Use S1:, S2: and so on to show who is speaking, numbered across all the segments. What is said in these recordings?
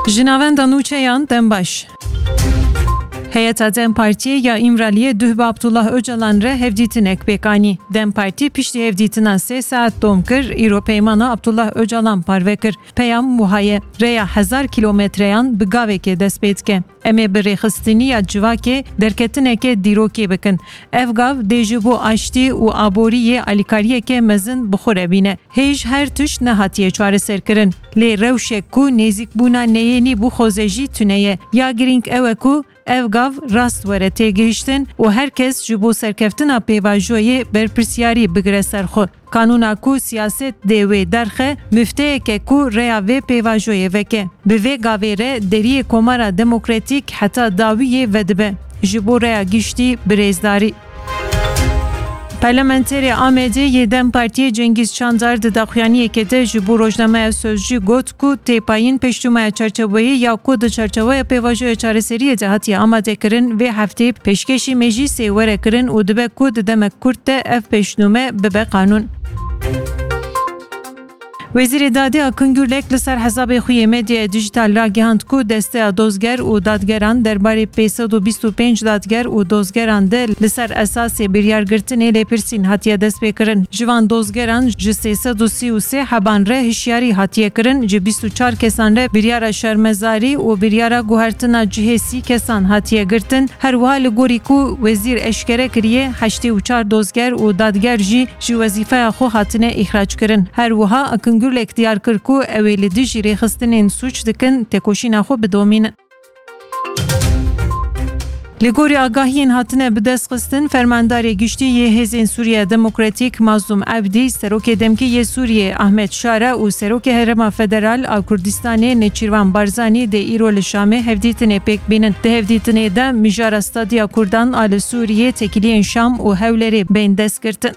S1: Jinavenda nûçeyan dembaş. Heyeta Dem Partiye ya İmraliye Dühbe Abdullah Öcalan re hevdîtinek bekanî. Dem Parti piştî hevdîtina 3 saat dom kir, îro peymana Abdullah Öcalan parve kir. Peyam wihaye reya 1000 kilometreyan bi gavekê dest pê dike. Em ê bi rêxistiniya civakê derketineke dîrokê bikin. Ev gav dê ji bo aştî û aboriyê alîkariyeke mezin bixwe bîne. Hêj her tişt nehatiye çareserkirin. Lê rewşek ku nêzîkbûna neyênî bû xwezê jî tune ye. Ya girîng ew e ku ev gav rast were têgihiştin û herkes ji bo serkeftina pêvajoyê berpirsyarî bigire ser xwe. Kanûna ku siyaset dê wê derxe, müfteyeke ku rêya vê pêvajoyê veke. Bi vê gavê re deriyê Komara Demokratîk heta dawiyê vedibe. Ji bo rêya giştî birêzdarî. Parlamenterê Amedê Dem Partiye Cengiz Çandar di daxuyaniyekê de ji bo rojnameya Sözcü got ku têpayîn pêştûmeya çerçeveyê ya ku di çerçeveya pêvajoya çareseriyê de hatiye amadekirin vê heftê pêşkêşî meclîsê were kirin û dibe ku di demek Kurd de ev pêşnûme bibe qanûn. Wezîrê Dadê Akın Gürlek li ser hesabê xwe yê medyaya dijîtal ragihand ku desteya dozger û dadgeran derbarê 525 dadger û dozgeran de li ser esasê biryargirtinê lêpirsîn hatiye destpêkirin. Ji van dozgeran ji 333 heban re hişyarî hatiye kirin, ji 24 kesan re biryara şermezarî û biryara guhertina cihê 30 kesan hatiye girtin. Her wiha li gorî ku wezîr eşkere kiriye 84 dozger û dadger jî ji wezîfeya xwe hatine îxrac kirin. Her wiha Akın Gürlek diyar kir ku ew ê li dijî rêxistinên suç dikin têkoşîna xwe bidomînin. Li gorî agahiyên hatine bi dest xistin, fermandarê giştî yê Hêzên Sûriya Demokratîk Mazlûm Ebdî, Serokê Demkî yê Sûriyê Ahmet Şara û Serokê Herêma Federal a Kurdistanê Nêçîrvan Barzanî dê îro li Şamê hevdîtinê pêk bînin. Di hevdîtinê de mijara Stadya Kurdan a li Sûriyê tekiliyên Şam û hewlerê bên dest girtin.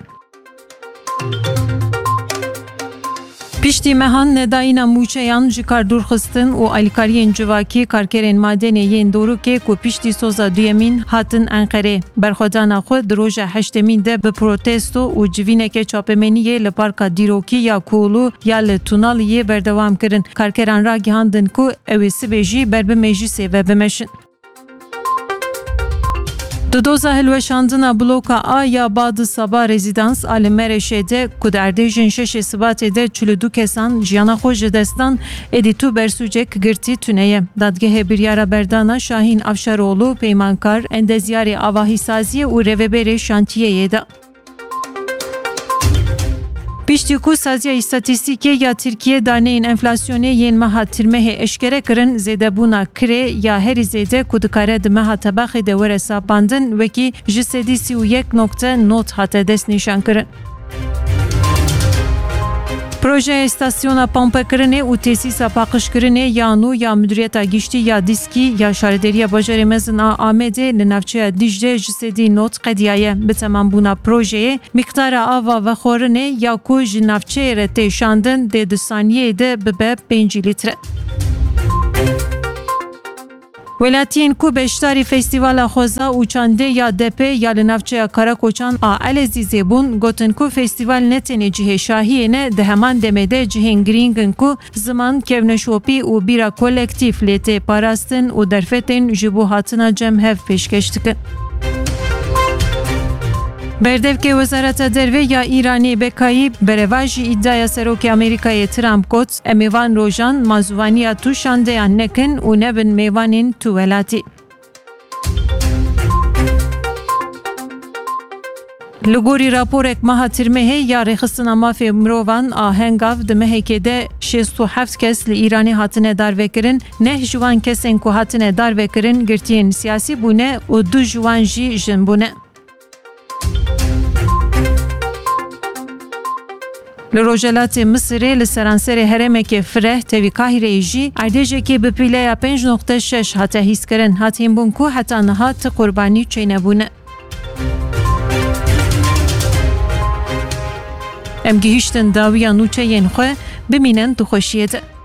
S1: Piştî mehan nedayîna mûçeyan ji kar dûrxistin û alîkariyên civakî karkerên madenê yên Dorukê ku piştî soza duyemîn hatin Enqerê. Berxwedana xwe di roja heştemîn de bi protesto û civîneke çapemeniyê li parka dîrokî ya Kuğulu ya li Tunaliyê berdewam kirin. Karkeran ragihandin ku ew ê sibê jî ber bi meclîsê ve bimeşin. Di doza hilweşandina bloka A ya Badı Sabah rezidans a li Mereşê de ku di erdêjên 6 Sibatê de 42 kesan jiyana xwe ji destan Edîtû Bersûcek girtî tuneye. Dadgehê biryara berdana Şahîn Afşaroğlu, peymankar, endezyarê avahîsaziyê û rêveberê şantiyeyê de. Piştî ku saziya îstatîstîkê ya Tirkiye daneyên enflasyonê yên meha tirmehê eşkere kirin, zêdebûna kirê ya herî zêde ku dikare di meha tebaxê de were sapandin, wekî ji 31.0 hate destnîşan kirin. Projeya stasyona pompekirinê û tesîsa paqijkirinê ya nû ya Müdîriyeta Giştî ya Dîskî ya Şarederiya Bajarê Mezin a Amedê li navçeya Dîcle ji 3 qediyaye. Bi temambûna projeyê miqdara ava vexwarinê ya ku ji navçeyê re tê şandin dê di saniyeyê de bibe 5 litre. Welatiyên ku beşdarî Festîvala Xweza û Çandê ya Depê ya li navçeya Karakoçan a Elezîzê bûn, gotin ku festîval ne tenê cihê şahiyê ne, di heman demê de cihên girîngin ku ziman, kevneşopî û bîra kolektîv lê tê parastin û derfetên ji bo hatina cem hev pêşkeş dikin. Berdevkê Wezareta Derve ya İranê Bekayî bereva jî îddiaya Serokê Amerîkayê Trump got, em ê van rojan mazûvaniya tu şandeyan nekin û nebin mêvanên tu welatî. Li gorî raporek meha tirmehê ya rêxistina mafê mirovan a Hengav di mehekê de 67 kes li İranê hatine darvekirin, neh ji wan kesên ku hatine darvekirin girtiyên siyasî bûne û 2 ji wan jî jin bûne. Li Rojelatê Misirê li seranserê herêmekê Fireh tevî Kahîreyê jî erdêjekê bi pîleya 5.6 hate hîskirin. Hatîn bûn ku heta niha ti qurbanî çênebûne. Em gihîştin dawiya nûçeyên xwe, bimînin dixweşiyê de.